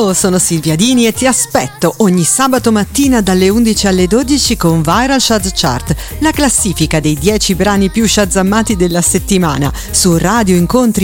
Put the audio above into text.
Ciao, sono Silvia Dini e ti aspetto ogni sabato mattina dalle 11 alle 12 con Viral Shaz Chart, la classifica dei 10 brani più shazammati della settimana, su Radio Incontri